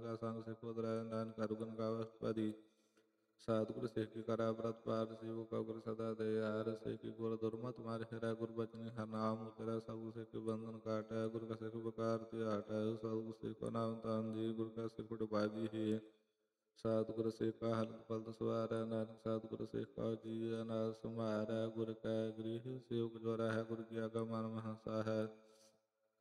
ਕਾ ਸੰਗ ਸਿੱਖ ਉਦਰੈ ਨਾਨਕ ਹਰਿ ਗੁਣ ਗਾਵੈ ਅਸ਼ਟਪਦੀ। ਸਤਿਗੁਰ ਸਿੱਖ ਕਰਾ ਬ੍ਰਤ ਪਾਰ ਸਿਵ ਕਾ ਗੁਰ ਸਦਾ ਦੇ ਹਾਰ ਸਿੱਖ ਗੁਰ ਦੁਰਮਤਿ ਮਾਰਿ ਫਿਰੈ ਗੁਰ ਬਚਨਿ ਹਰਿ ਨਾਮ ਉਚਰੈ ਸਤਿਗੁਰ ਸਿੱਖ ਬੰਧਨ ਕਾਟੈ ਗੁਰ ਕਾ ਸਿੱਖ ਬਕਾਰ ਤਿਆਟੈ ਸਤਿਗੁਰ ਸਿੱਖ ਨਾਮ ਧਨ ਦੀ ਗੁਰ ਕਾ ਸਿੱਖ ਵਡਭਾਗੀ ਹੈ। ਸਤਿਗੁਰ ਸਿੱਖਾ ਹਰਿ ਪਲਤ ਸਵਾਰੈ ਨਾਨਕ ਸਤਿਗੁਰ ਸਿੱਖਾ ਜੀ ਅਨਾਥ ਸੰਭਾਰੈ ਗੁਰ ਕੈ ਗ੍ਰਹਿ ਸੇਵਕ ਜੋ ਰਹੈ ਗੁਰ ਕੀ ਆਗਾ ਮਨ ਮਹਸਾ ਹੈ।